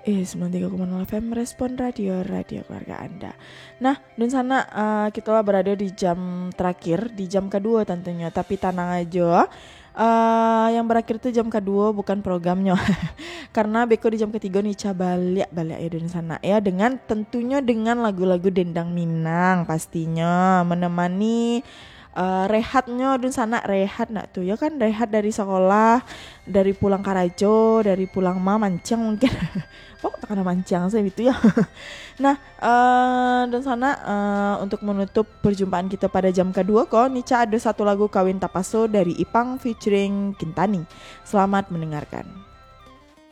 93,0 FM Respon Radio, radio keluarga Anda. Nah, dan sana kita lah berada di jam terakhir, di jam kedua tentunya. Tapi tenang aja, yang berakhir itu jam kedua bukan programnya. Karena Beko di jam ketiga nih balik ya dan sana ya, dengan tentunya dengan lagu-lagu Dendang Minang pastinya menemani rehatnya dan sana rehat nak tuh ya kan, rehat dari sekolah, dari pulang karajo, dari pulang mancang mungkin. Pokok karena mancang saya itu ya. Nah, dan sana untuk menutup perjumpaan kita pada jam kedua kok Nica ada satu lagu Kawin Tapaso dari Ipang featuring Kintani. Selamat mendengarkan.